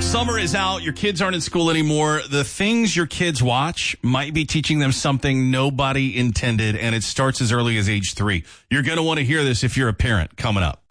Summer is out. Your kids aren't in school anymore. The things your kids watch might be teaching them something nobody intended, and it starts as early as age 3. You're going to want to hear this if you're a parent coming up.